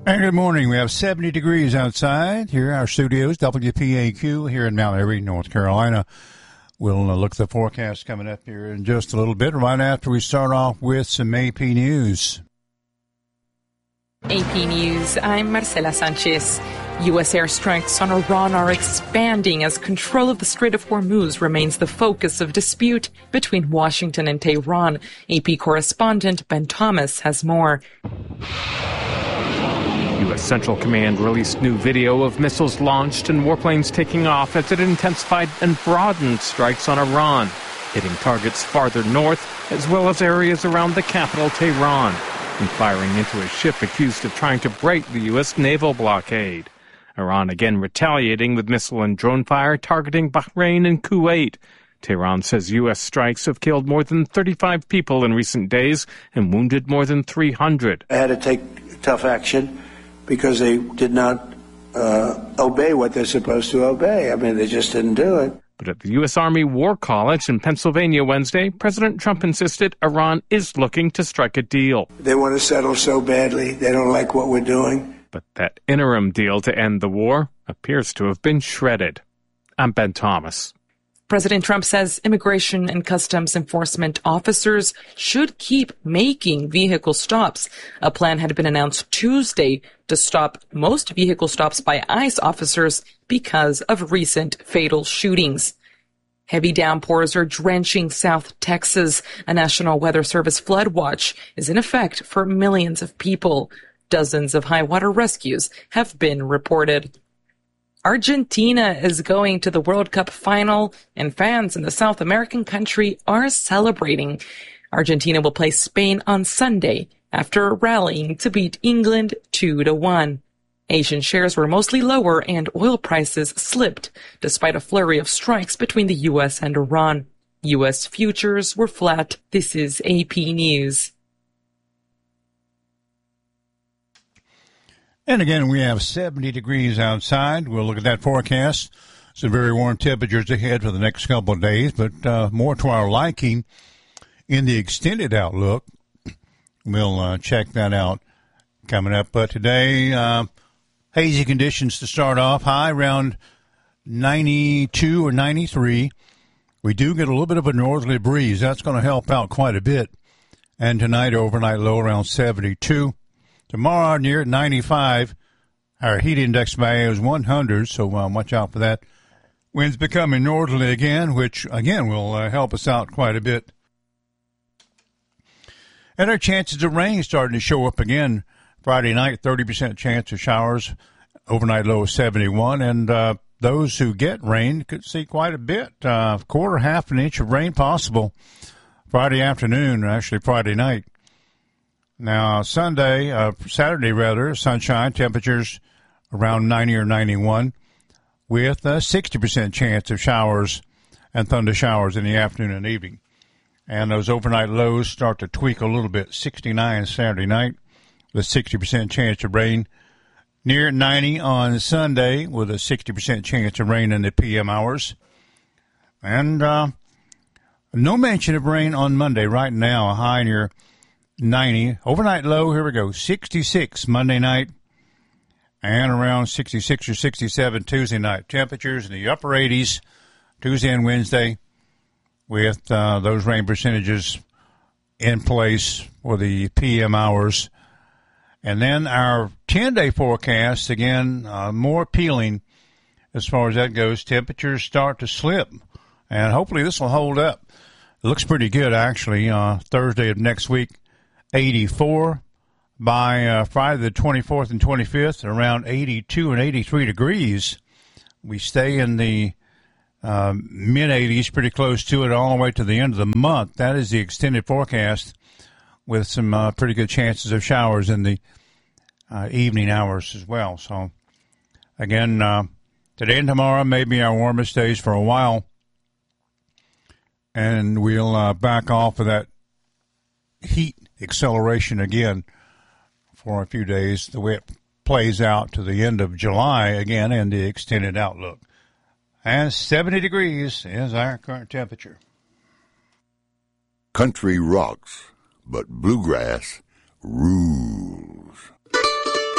And good morning. We have 70 degrees outside here, our studios, WPAQ here in Mount Airy, North Carolina. We'll look at the forecast coming up here in just a little bit, right after we start off with some AP News. AP News, I'm Marcela Sanchez. U.S. airstrikes on Iran are expanding as control of the Strait of Hormuz remains the focus of dispute between Washington and Tehran. AP correspondent Ben Thomas has more. U.S. Central Command released new video of missiles launched and warplanes taking off as it intensified and broadened strikes on Iran, hitting targets farther north as well as areas around the capital, Tehran, and firing into a ship accused of trying to break the U.S. naval blockade. Iran again retaliating with missile and drone fire targeting Bahrain and Kuwait. Tehran says U.S. strikes have killed more than 35 people in recent days and wounded more than 300. I had to take tough action because they did not obey what they're supposed to obey. I mean, they just didn't do it. But at the U.S. Army War College in Pennsylvania Wednesday, President Trump insisted Iran is looking to strike a deal. They want to settle so badly. They don't like what we're doing. But that interim deal to end the war appears to have been shredded. I'm Ben Thomas. President Trump says immigration and customs enforcement officers should keep making vehicle stops. A plan had been announced Tuesday to stop most vehicle stops by ICE officers because of recent fatal shootings. Heavy downpours are drenching South Texas. A National Weather Service flood watch is in effect for millions of people. Dozens of high water rescues have been reported. Argentina is going to the World Cup final, and fans in the South American country are celebrating. Argentina will play Spain on Sunday after rallying to beat England 2-1. Asian shares were mostly lower and oil prices slipped despite a flurry of strikes between the U.S. and Iran. U.S. futures were flat. This is AP News. And again, we have 70 degrees outside. We'll look at that forecast. Some very warm temperatures ahead for the next couple of days, but more to our liking in the extended outlook. We'll check that out coming up. But today, hazy conditions to start off, high around 92 or 93. We do get a little bit of a northerly breeze. That's going to help out quite a bit. And tonight, overnight low around 72. Tomorrow, near 95, our heat index value is 100, so watch out for that. Winds becoming northerly again, which, again, will help us out quite a bit. And our chances of rain starting to show up again. Friday night, 30% chance of showers, overnight low of 71, and those who get rain could see quite a bit, quarter, half an inch of rain possible Friday afternoon, actually Friday night. Now, Saturday, sunshine, temperatures around 90 or 91 with a 60% chance of showers and thunder showers in the afternoon and evening. And those overnight lows start to tweak a little bit. 69 Saturday night with 60% chance of rain. Near 90 on Sunday with a 60% chance of rain in the PM hours. And no mention of rain on Monday. Right now, a high near 90. Overnight low, here we go, 66 Monday night and around 66 or 67 Tuesday night. Temperatures in the upper 80s Tuesday and Wednesday with those rain percentages in place for the PM hours. And then our 10-day forecast, again, more appealing as far as that goes. Temperatures start to slip, and hopefully this will hold up. It looks pretty good, actually. Thursday of next week, 84. By Friday the 24th and 25th, around 82 and 83 degrees. We stay in the mid-80s, pretty close to it, all the way to the end of the month. That is the extended forecast with some pretty good chances of showers in the evening hours as well. So, again, today and tomorrow may be our warmest days for a while. And we'll back off of that heat acceleration again for a few days, the way it plays out to the end of July again in the extended outlook. And 70 degrees is our current temperature. Country rocks, but bluegrass rules.